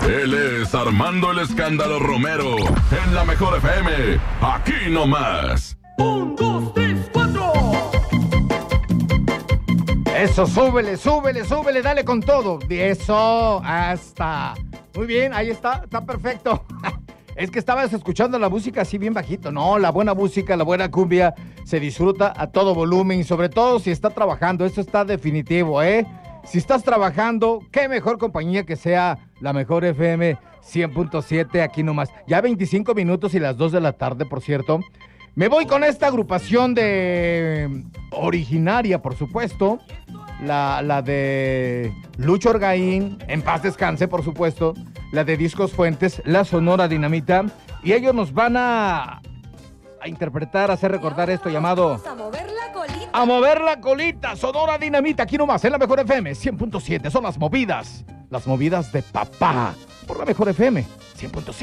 Él es Armando el Escándalo Romero, en la Mejor FM, aquí nomás. 1, 2, 3, 4. Eso, súbele, dale con todo. Eso, hasta. Muy bien, ahí está perfecto. Es que estabas escuchando la música así bien bajito. No, la buena música, la buena cumbia se disfruta a todo volumen y sobre todo si está trabajando. Eso está definitivo, ¿eh? Si estás trabajando, qué mejor compañía que sea la Mejor FM 100.7 aquí nomás. Ya 25 minutos y las 2 de la tarde, por cierto. Me voy con esta agrupación de originaria, por supuesto. La de Lucho Orgaín, en paz descanse, por supuesto. La de Discos Fuentes, la Sonora Dinamita. Y ellos nos van a interpretar, a hacer recordar esto llamado... A mover la colita. A mover la colita, Sonora Dinamita, aquí nomás, en la Mejor FM 100.7. Son las movidas de papá. Por la Mejor FM 100.7.